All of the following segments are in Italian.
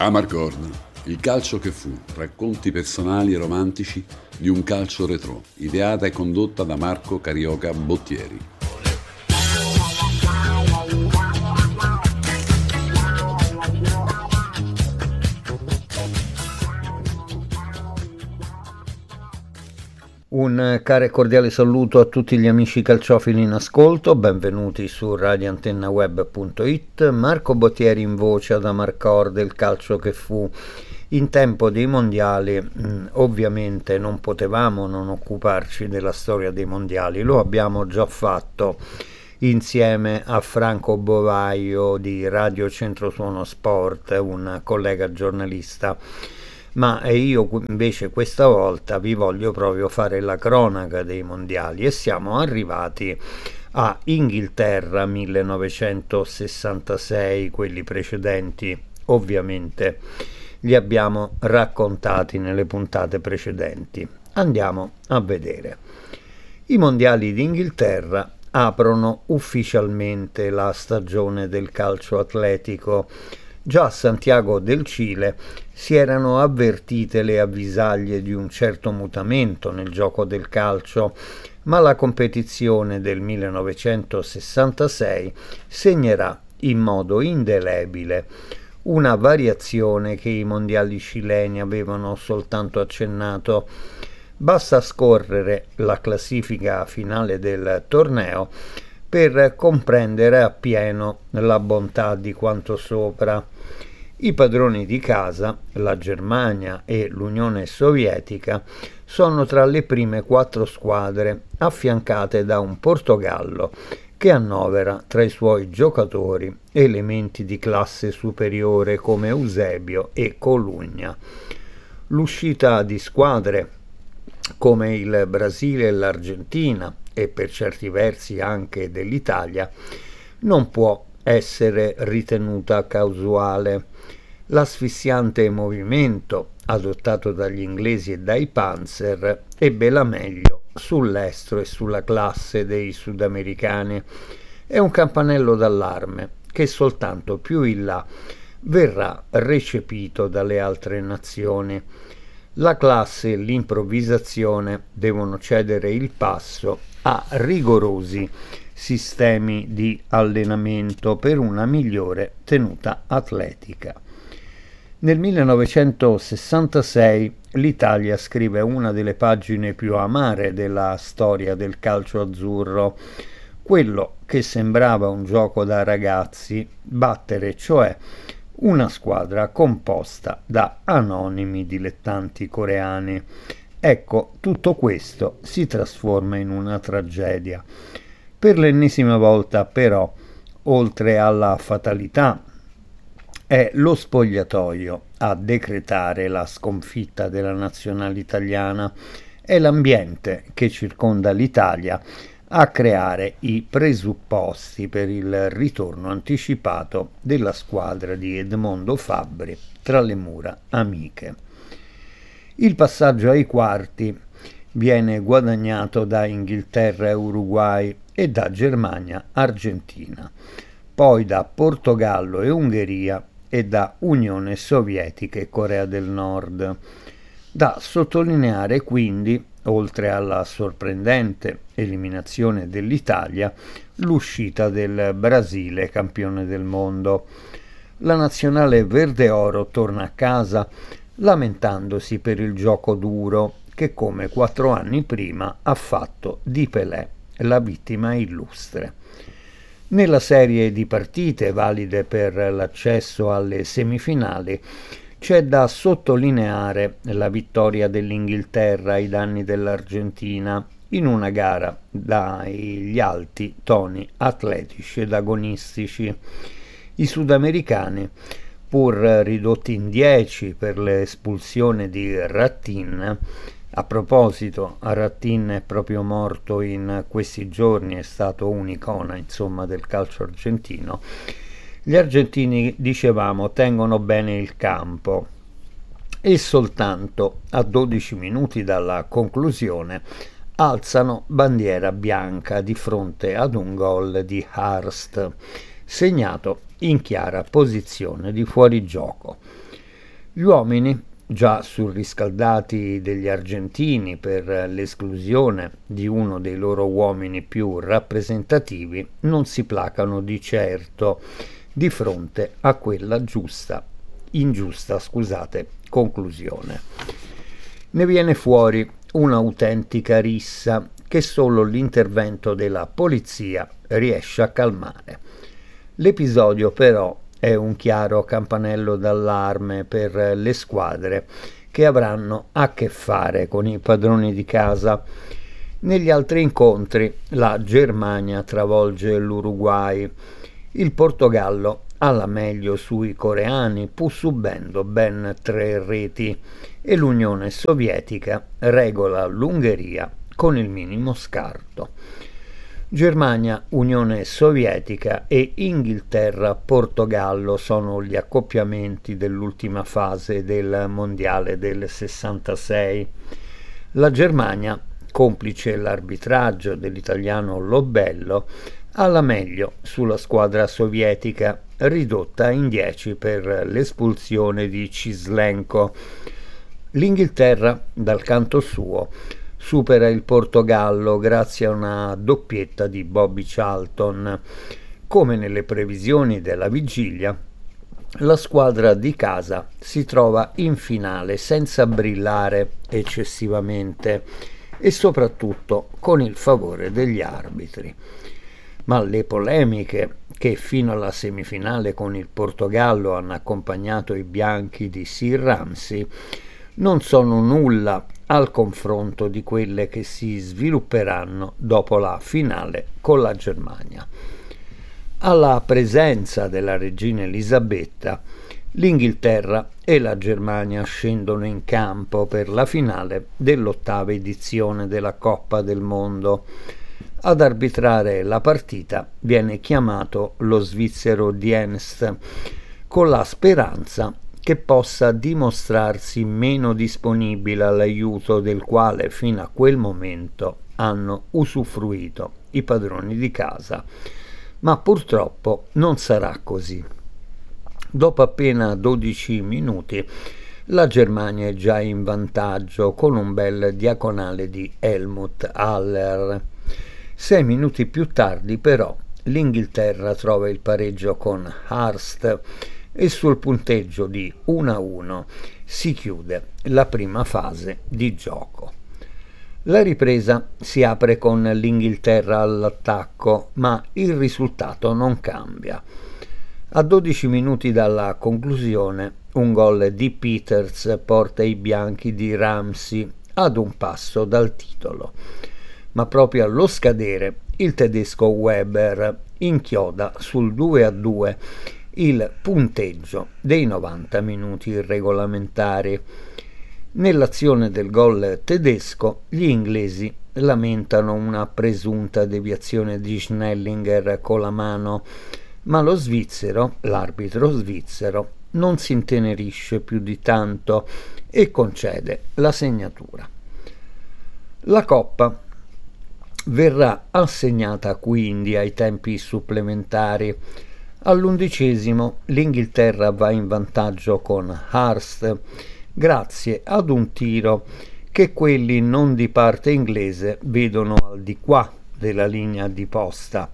Amarcord, il calcio che fu, racconti personali e romantici di un calcio retrò, ideata e condotta da Marco Carioca Bottieri. Un caro e cordiale saluto a tutti gli amici calciofili in ascolto, benvenuti su radioantennaweb.it. Marco Bottieri in voce ad Amarcord, il calcio che fu. In tempo dei mondiali ovviamente non potevamo non occuparci della storia dei mondiali, lo abbiamo già fatto insieme a Franco Bovaio di Radio Centro Suono Sport, un collega giornalista. Ma io invece questa volta vi voglio proprio fare la cronaca dei mondiali e siamo arrivati a Inghilterra 1966, quelli precedenti ovviamente li abbiamo raccontati nelle puntate precedenti. Andiamo a vedere. I mondiali d'Inghilterra aprono ufficialmente la stagione del calcio atletico. Già a Santiago del Cile si erano avvertite le avvisaglie di un certo mutamento nel gioco del calcio, ma la competizione del 1966 segnerà in modo indelebile una variazione che i mondiali cileni avevano soltanto accennato. Basta scorrere la classifica finale del torneo per comprendere appieno la bontà di quanto sopra. I padroni di casa, la Germania e l'Unione Sovietica, sono tra le prime 4 squadre, affiancate da un Portogallo che annovera tra i suoi giocatori elementi di classe superiore come Eusebio e Colugna. L'uscita di squadre come il Brasile e l'Argentina, e per certi versi anche dell'Italia, non può essere ritenuta casuale. L'asfissiante movimento adottato dagli inglesi e dai Panzer ebbe la meglio sull'estro e sulla classe dei sudamericani. È un campanello d'allarme che soltanto più in là verrà recepito dalle altre nazioni. La classe e l'improvvisazione devono cedere il passo a rigorosi sistemi di allenamento per una migliore tenuta atletica. Nel 1966 l'Italia scrive una delle pagine più amare della storia del calcio azzurro. Quello che sembrava un gioco da ragazzi, battere cioè una squadra composta da anonimi dilettanti coreani. Ecco, tutto questo si trasforma in una tragedia. Per l'ennesima volta, però, oltre alla fatalità, è lo spogliatoio a decretare la sconfitta della nazionale italiana. È l'ambiente che circonda l'Italia a creare i presupposti per il ritorno anticipato della squadra di Edmondo Fabbri tra le mura amiche. Il passaggio ai quarti viene guadagnato da Inghilterra e Uruguay e da Germania, Argentina, poi da Portogallo e Ungheria e da Unione Sovietica e Corea del Nord. Da sottolineare quindi, oltre alla sorprendente eliminazione dell'Italia, l'uscita del Brasile campione del mondo. La nazionale verde-oro torna a casa lamentandosi per il gioco duro che, come 4 anni prima, ha fatto di Pelé la vittima illustre. Nella serie di partite valide per l'accesso alle semifinali c'è da sottolineare la vittoria dell'Inghilterra ai danni dell'Argentina in una gara dagli alti toni atletici ed agonistici. I sudamericani, pur ridotti in 10 per l'espulsione di Rattin, a proposito, Rattin è proprio morto in questi giorni, è stato un'icona insomma del calcio argentino. Gli argentini, dicevamo, tengono bene il campo e soltanto a 12 minuti dalla conclusione alzano bandiera bianca di fronte ad un gol di Hurst, segnato in chiara posizione di fuorigioco. Gli uomini, già surriscaldati degli argentini per l'esclusione di uno dei loro uomini più rappresentativi, non si placano di certo di fronte a quella ingiusta, conclusione. Ne viene fuori un'autentica rissa che solo l'intervento della polizia riesce a calmare. L'episodio però è un chiaro campanello d'allarme per le squadre che avranno a che fare con i padroni di casa. Negli altri incontri la Germania travolge l'Uruguay, il Portogallo alla meglio sui coreani, pur subendo ben 3 reti, e l'Unione Sovietica regola l'Ungheria con il minimo scarto. Germania, Unione Sovietica e Inghilterra-Portogallo sono gli accoppiamenti dell'ultima fase del Mondiale del 66. La Germania, complice l'arbitraggio dell'italiano Lobello, ha la meglio sulla squadra sovietica, ridotta in 10 per l'espulsione di Cislenko. L'Inghilterra, dal canto suo, supera il Portogallo grazie a una doppietta di Bobby Charlton. Come nelle previsioni della vigilia, la squadra di casa si trova in finale senza brillare eccessivamente e soprattutto con il favore degli arbitri. Ma le polemiche che fino alla semifinale con il Portogallo hanno accompagnato i bianchi di Sir Ramsey non sono nulla al confronto di quelle che si svilupperanno dopo la finale con la Germania. Alla presenza della regina Elisabetta, l'Inghilterra e la Germania scendono in campo per la finale dell'8ª edizione della Coppa del Mondo. Ad arbitrare la partita viene chiamato lo svizzero Dienst, con la speranza che possa dimostrarsi meno disponibile all'aiuto del quale fino a quel momento hanno usufruito i padroni di casa. Ma purtroppo non sarà così. Dopo appena 12 minuti la Germania è già in vantaggio con un bel diagonale di Helmut Haller. 6 minuti più tardi però l'Inghilterra trova il pareggio con Hurst e sul punteggio di 1-1 si chiude la prima fase di gioco. La ripresa si apre con l'Inghilterra all'attacco, ma il risultato non cambia. A 12 minuti dalla conclusione, un gol di Peters porta i bianchi di Ramsey ad un passo dal titolo. Ma proprio allo scadere il tedesco Weber inchioda sul 2-2 il punteggio dei 90 minuti regolamentari. Nell'azione del gol tedesco gli inglesi lamentano una presunta deviazione di Schnellinger con la mano, ma l'arbitro svizzero, non si intenerisce più di tanto e concede la segnatura. La Coppa verrà assegnata quindi ai tempi supplementari. All'11° l'Inghilterra va in vantaggio con Hurst grazie ad un tiro che quelli non di parte inglese vedono al di qua della linea di porta.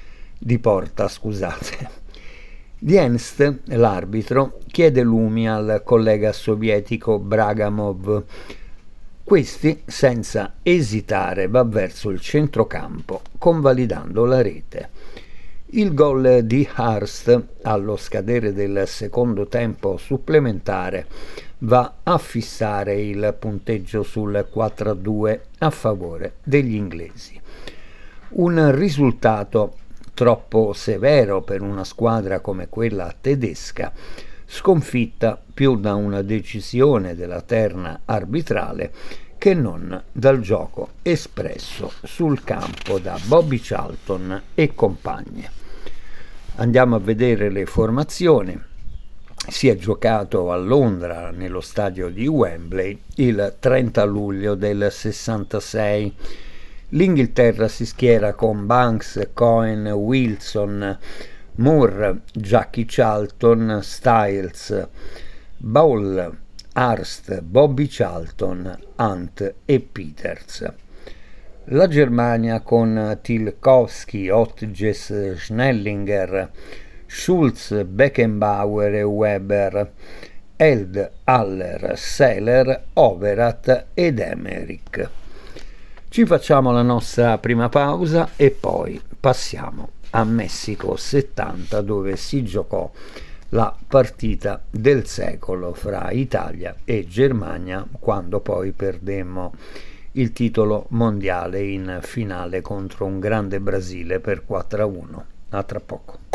Dienst, l'arbitro, chiede lumi al collega sovietico Bragamov. Questi, senza esitare, va verso il centrocampo, convalidando la rete. Il gol di Hurst, allo scadere del secondo tempo supplementare, va a fissare il punteggio sul 4-2 a favore degli inglesi. Un risultato troppo severo per una squadra come quella tedesca, sconfitta più da una decisione della terna arbitrale che non dal gioco espresso sul campo da Bobby Charlton e compagni. Andiamo a vedere le formazioni. Si è giocato a Londra, nello stadio di Wembley, il 30 luglio del 66. L'Inghilterra si schiera con Banks, Cohen, Wilson, Moore, Jackie Charlton, Styles. Ball, Arst, Bobby Charlton, Hunt e Peters. La Germania con Tilkowski, Hotges, Schnellinger, Schulz, Beckenbauer e Weber, Held, Haller, Seller, Overath ed Emmerich. Ci facciamo la nostra prima pausa e poi passiamo a Messico 70, dove si giocò la partita del secolo fra Italia e Germania, quando poi perdemmo il titolo mondiale in finale contro un grande Brasile per 4-1. A tra poco.